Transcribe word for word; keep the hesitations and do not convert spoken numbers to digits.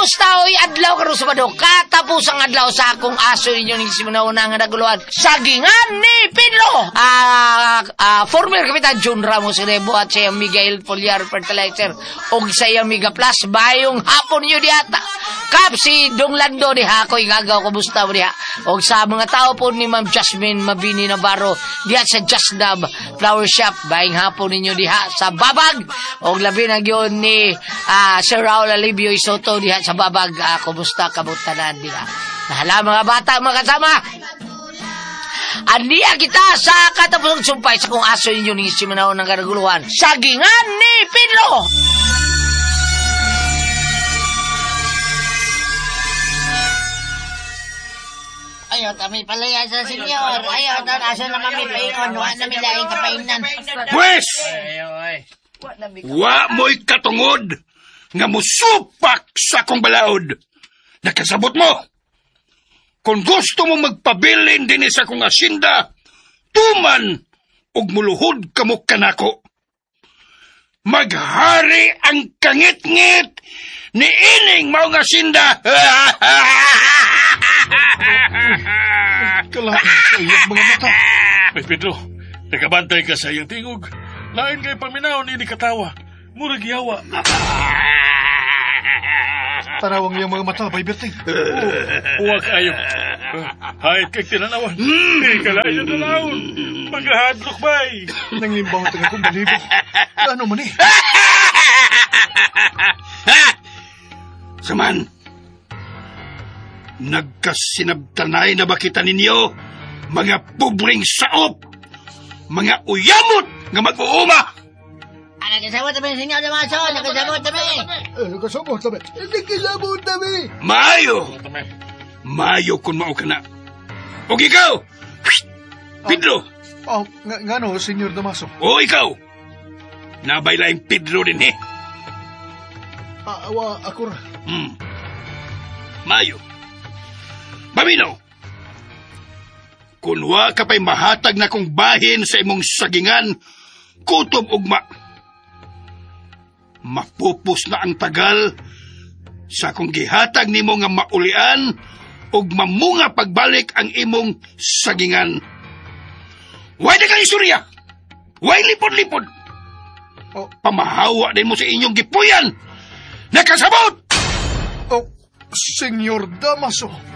kamusta oy adlaw karon Sabado? Katapos ang adlaw sa akong aso inyo ni simunauna nga naguluhan. Sagingan ni Pedro. Ah, uh, uh, former Kapitan John Ramos Rebo at siya Miguel Foliar Fertilizer og saya Mega Plus bayong hapon niyo diata. Kap si Dong Lando diha koy gagaw kumusta mo diha? Og sa mga tao po ni Ma'am Jasmine Mabini Navarro diha sa Just Dub Flower Shop bayong hapon ninyo diha sa Babag. Og labi na gyud ni uh, Sir Raul Alibio Isoto diha sa Babag. Uh, kumusta kabutanan diha? Nahala mga bata mga kasama. Andiya kita sa katapusang sumpay sa kung aso ninyo ni simanao ng karaguluhan. Sagingan ni Pedro. Ayaw, kami palaya sa senyor. Ayaw, asa na kami paingon. Wa namin laing kapainan. Pwes! Wa mo'y katungod nga musupak sa akong balaod. Nakasabot mo. Kung gusto mo magpabilin din sa akong asinda, tuman og muluhod kamo kanako. Maghari ang kangit-ngit ni ining mao nga asinda. Kalahan sa iyong mga mata. Ay, Pedro, nakabantay ka sa iyong tingog. Lain kay paminaw ni ni katawa. Murag yawa. Tarawang iyong mga mata, Bay Berting. Huwag kayo. Hayat kay tinanawan. Di kalayo na laon. Maghahadlok, Bay. Nanglimbang ang taga kong balibot. Ano man eh? Saman, nagkasinabtanay na ba kita ninyo, mga pubring saop, mga uyamot nga mag-uuma? Ah, nakasabot kami, senyor Damaso. Nakasabot kami. Eh, nakasabot kami. Nakasabot kami. Maayo. Maayo kung mao ka na. O ikaw, Pedro. Oh, nga, nga no, senyor Damaso. O ikaw, nabay laing Pedro din eh. Ah, awa, ako ra. Hmm. Maayo. Maminaw, kung wa ka pa'y mahatag na kong bahin sa imong sagingan, kutob ugma. Mapupos na ang tagal sa kong gihatag nimo nga maulian ug mamunga pagbalik ang imong sagingan. Way na kang istorya! Way lipod-lipod! Oh. Pamahawa din mo sa inyong gipuyan! Nakasabot! Oh, senyor Damaso.